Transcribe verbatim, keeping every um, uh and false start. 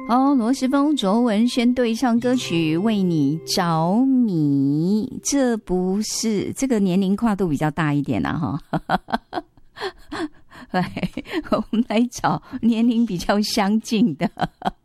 好，罗时丰、卓文萱对唱歌曲《为你着迷》，这不是这个年龄跨度比较大一点啊哈。来，我们来找年龄比较相近的。